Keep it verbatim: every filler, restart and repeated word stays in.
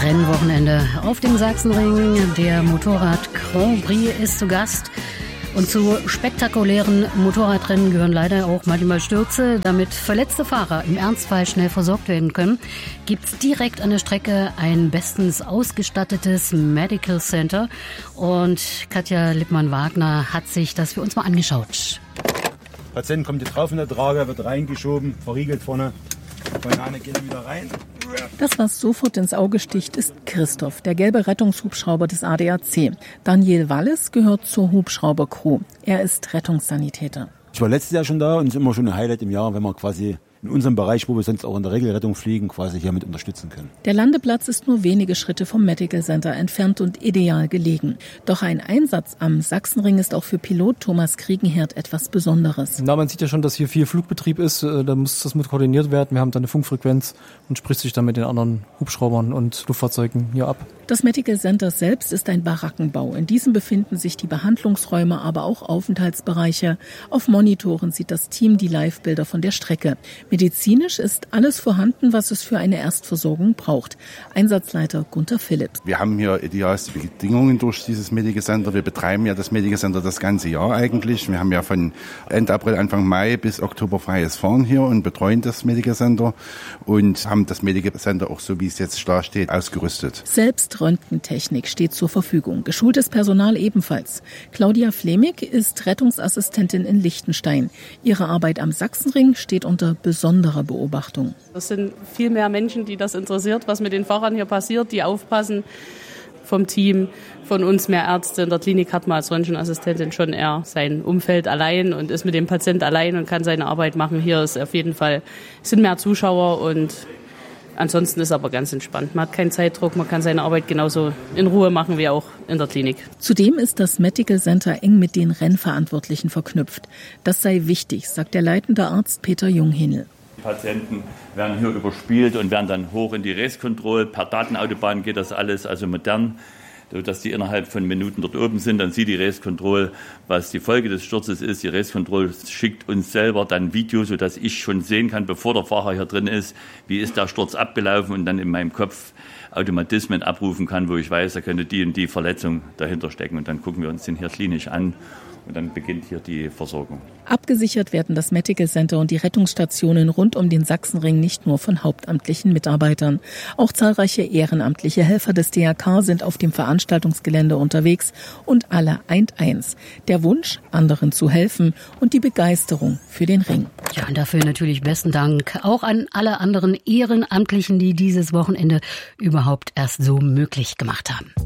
Rennwochenende auf dem Sachsenring. Der Motorrad Grand Prix ist zu Gast. Und zu spektakulären Motorradrennen gehören leider auch manchmal Stürze. Damit verletzte Fahrer im Ernstfall schnell versorgt werden können, gibt's direkt an der Strecke ein bestens ausgestattetes Medical Center. Und Katja Lippmann-Wagner hat sich das für uns mal angeschaut. Der Patient kommt jetzt drauf in der Trage, wird reingeschoben, verriegelt vorne. Banane geht wieder rein. Das, was sofort ins Auge sticht, ist Christoph, der gelbe Rettungshubschrauber des A D A C. Daniel Wallis gehört zur Hubschraubercrew. Er ist Rettungssanitäter. Ich war letztes Jahr schon da und es ist immer schon ein Highlight im Jahr, wenn man quasi in unserem Bereich, wo wir sonst auch in der Regelrettung fliegen, quasi hier mit unterstützen können. Der Landeplatz ist nur wenige Schritte vom Medical Center entfernt und ideal gelegen. Doch ein Einsatz am Sachsenring ist auch für Pilot Thomas Kriegenherd etwas Besonderes. Na, man sieht ja schon, dass hier viel Flugbetrieb ist. Da muss das mit koordiniert werden. Wir haben da eine Funkfrequenz und spricht sich dann mit den anderen Hubschraubern und Luftfahrzeugen hier ab. Das Medical Center selbst ist ein Barackenbau. In diesem befinden sich die Behandlungsräume, aber auch Aufenthaltsbereiche. Auf Monitoren sieht das Team die Live-Bilder von der Strecke. Medizinisch ist alles vorhanden, was es für eine Erstversorgung braucht. Einsatzleiter Gunther Philips. Wir haben hier idealste Bedingungen durch dieses Medical Center. Wir betreiben ja das Medical Center das ganze Jahr eigentlich. Wir haben ja von Ende April, Anfang Mai bis Oktober freies Fahren hier und betreuen das Medical Center und haben das Medical Center auch so, wie es jetzt da steht, ausgerüstet. Selbst Röntgentechnik steht zur Verfügung. Geschultes Personal ebenfalls. Claudia Flemig ist Rettungsassistentin in Liechtenstein. Ihre Arbeit am Sachsenring steht unter besonderer Beobachtung. Es sind viel mehr Menschen, die das interessiert, was mit den Fahrern hier passiert, die aufpassen vom Team, von uns mehr Ärzte. In der Klinik hat man als Röntgenassistentin schon eher sein Umfeld allein und ist mit dem Patient allein und kann seine Arbeit machen. Hier ist auf jeden Fall, sind mehr Zuschauer und ansonsten ist aber ganz entspannt. Man hat keinen Zeitdruck, man kann seine Arbeit genauso in Ruhe machen wie auch in der Klinik. Zudem ist das Medical Center eng mit den Rennverantwortlichen verknüpft. Das sei wichtig, sagt der leitende Arzt Peter Junghinel. Die Patienten werden hier überspielt und werden dann hoch in die Race Control. Per Datenautobahn geht das alles, also modern, sodass die innerhalb von Minuten dort oben sind. Dann sieht die Race Control, was die Folge des Sturzes ist. Die Race Control schickt uns selber dann Video, sodass ich schon sehen kann, bevor der Fahrer hier drin ist, wie ist der Sturz abgelaufen und dann in meinem Kopf Automatismen abrufen kann, wo ich weiß, da könnte die und die Verletzung dahinter stecken. Und dann gucken wir uns den hier klinisch an. Und dann beginnt hier die Versorgung. Abgesichert werden das Medical Center und die Rettungsstationen rund um den Sachsenring nicht nur von hauptamtlichen Mitarbeitern. Auch zahlreiche ehrenamtliche Helfer des D R K sind auf dem Veranstaltungsgelände unterwegs und alle eint eins. Der Wunsch, anderen zu helfen und die Begeisterung für den Ring. Ja, und dafür natürlich besten Dank auch an alle anderen Ehrenamtlichen, die dieses Wochenende überhaupt erst so möglich gemacht haben.